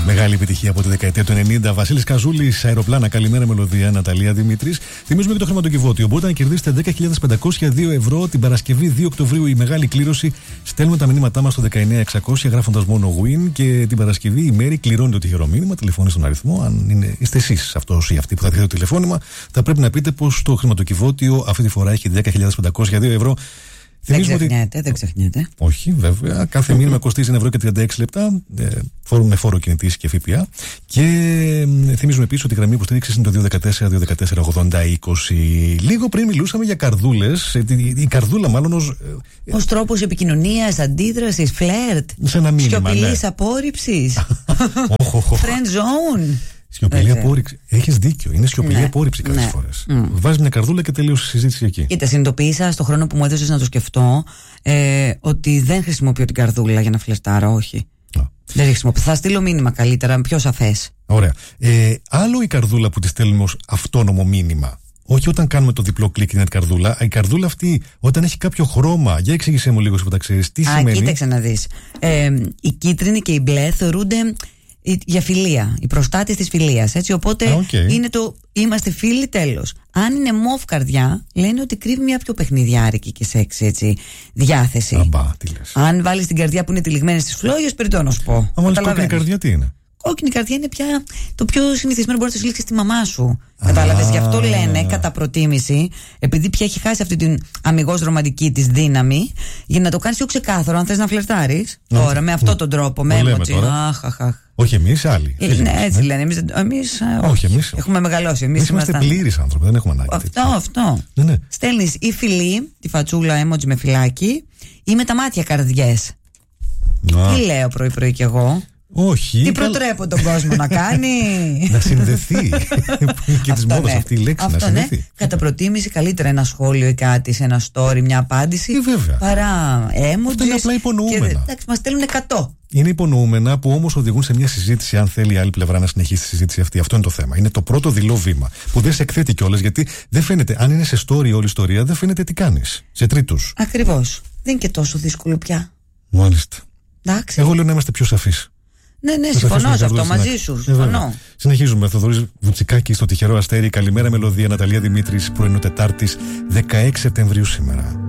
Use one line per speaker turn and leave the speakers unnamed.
Μεγάλη επιτυχία από τη δεκαετία του 90. Βασίλης Καζούλης, αεροπλάνα. Καλημέρα, μελωδία. Ναταλία Δημήτρης. Θυμίζουμε και το χρηματοκιβώτιο. Μπορείτε να κερδίσετε 10.502 ευρώ την Παρασκευή 2 Οκτωβρίου. Η μεγάλη κλήρωση. Στέλνουμε τα μηνύματά μας στο 19600 γράφοντας μόνο win. Και την Παρασκευή η Μέρη κληρώνει το τυχερό μήνυμα. Τηλεφώνει στον αριθμό. Αν είστε εσείς αυτός ή αυτή που θα δείτε το τηλεφώνημα, θα πρέπει να πείτε πως το χρηματοκιβώτιο αυτή τη φορά έχει 10.502 ευρώ.
Δεν ξεχνιέται.
Όχι, βέβαια. Κάθε μήνυμα κοστίζει 1 ευρώ και 36 λεπτά. Με φόρο κινητής και ΦΠΑ. Και θυμίζουμε επίσης ότι η γραμμή υποστήριξης είναι το 214-214-80-20. Λίγο πριν μιλούσαμε για καρδούλες. Η καρδούλα, μάλλον
ως τρόπος επικοινωνίας, αντίδρασης, φλερτ.
Σε ένα μήνυμα.
Σιωπηλής απόρριψης. Friend zone.
Σιωπηλή απόρριψη. Έχεις δίκιο. Είναι σιωπηλή απόρριψη κάποιες φορές. Βάζεις μια καρδούλα και τελείωσε η συζήτηση εκεί.
Κοίτα, συνειδητοποίησα στον χρόνο που μου έδωσες να το σκεφτώ ότι δεν χρησιμοποιώ την καρδούλα για να φλερτάρω, όχι. Δεν χρησιμοποιώ. Θα στείλω μήνυμα καλύτερα, πιο σαφές.
Ωραία. Άλλο η καρδούλα που τη στέλνουμε ως αυτόνομο μήνυμα. Όχι όταν κάνουμε το διπλό κλικ είναι η καρδούλα. Η καρδούλα αυτή όταν έχει κάποιο χρώμα. Για εξήγησέ μου λίγο, τα ξέρεις. Τι σημαίνει.
Κοίταξε να δεις. Η κίτρινη και η μπλε θεωρούνται για φιλία, οι προστάτες της φιλίας, έτσι, οπότε είναι το είμαστε φίλοι, τέλος. Αν είναι μοβ καρδιά, λένε ότι κρύβει μια πιο παιχνιδιάρικη και σεξι, έτσι, διάθεση.
Τι λες.
Αν βάλεις την καρδιά που είναι τυλιγμένη στις φλόγες, περιττώ να σου πω.
Αν βάλεις κόκκινη καρδιά, τι είναι?
Κόκκινη καρδιά είναι πια το πιο συνηθισμένο, μπορεί να το συλλήξει στη μαμά σου. Κατάλαβες, γι' αυτό λένε κατά προτίμηση, επειδή πια έχει χάσει αυτή την αμιγώς ρομαντική της δύναμη, για να το κάνεις πιο ξεκάθαρο. Αν θες να φλερτάρεις τώρα με αυτόν τον τρόπο, με έμοτζι.
Όχι εμείς, άλλοι.
Ναι, έτσι λένε. Όχι, εμείς έχουμε μεγαλώσει. Εμείς
είμαστε πλήρεις άνθρωποι, δεν έχουμε ανάγκη.
Αυτό.
Ναι.
Στέλνεις ή φιλί, τη φατσούλα έμοτζι με φυλάκι, ή με τα μάτια καρδιές. Τι λέω πρωί-πρωί κι εγώ.
Όχι.
Τι προτρέπω τον κόσμο να κάνει?
Να συνδεθεί. Και της μόδας αυτή η λέξη, να συνδεθεί.
Κατά προτίμηση καλύτερα ένα σχόλιο ή κάτι σε ένα story, μια απάντηση, παρά emojis.
Αυτό είναι απλά υπονοούμενα.
Εντάξει, μας στέλνουν 100.
Είναι υπονοούμενα που όμως οδηγούν σε μια συζήτηση, αν θέλει η άλλη πλευρά να συνεχίσει τη συζήτηση αυτή. Αυτό είναι το θέμα. Είναι το πρώτο δειλό βήμα. Που δεν σε εκθέτει κιόλας, γιατί δεν φαίνεται, αν είναι σε story όλη η ιστορία, δεν φαίνεται τι κάνεις. Σε τρίτους.
Ακριβώς. Δεν είναι και τόσο δύσκολο πια.
Μάλιστα.
Εντάξει.
Εγώ λέω να είμαστε πιο σαφείς.
Ναι, συμφωνώ σε αυτό, μαζί σου. Συμφωνώ.
Συνεχίζουμε. Θοδωρής Βουτσικάκη στο τυχερό αστέρι. Καλημέρα, μελωδία. Ναταλία Δημήτρης, πρωινό Τετάρτης, 16 Σεπτεμβρίου σήμερα.